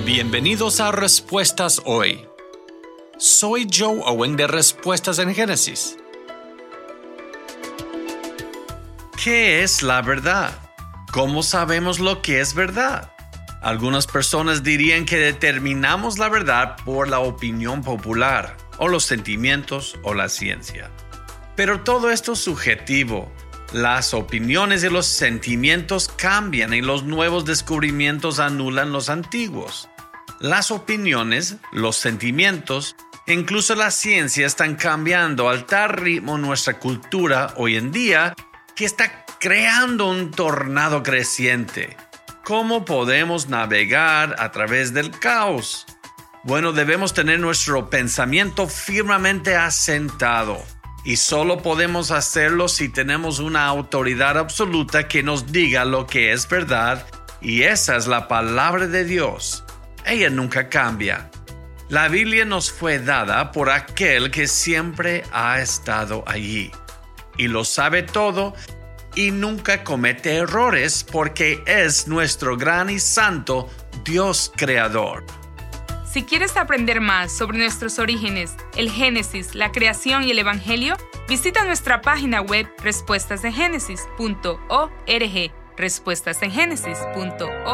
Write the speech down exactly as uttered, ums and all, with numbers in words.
Bienvenidos a Respuestas Hoy. Soy Joe Owen de Respuestas en Génesis. ¿Qué es la verdad? ¿Cómo sabemos lo que es verdad? Algunas personas dirían que determinamos la verdad por la opinión popular, o los sentimientos, o la ciencia. Pero todo esto es subjetivo. Las opiniones y los sentimientos cambian y los nuevos descubrimientos anulan los antiguos. Las opiniones, los sentimientos, e incluso la ciencia están cambiando al tal ritmo nuestra cultura hoy en día que está creando un tornado creciente. ¿Cómo podemos navegar a través del caos? Bueno, debemos tener nuestro pensamiento firmemente asentado. Y solo podemos hacerlo si tenemos una autoridad absoluta que nos diga lo que es verdad, y esa es la palabra de Dios. Ella nunca cambia. La Biblia nos fue dada por aquel que siempre ha estado allí, y lo sabe todo, y nunca comete errores porque es nuestro gran y santo Dios creador. Si quieres aprender más sobre nuestros orígenes, el Génesis, la creación y el Evangelio, visita nuestra página web respuestas en génesis punto org, respuestas en génesis punto org.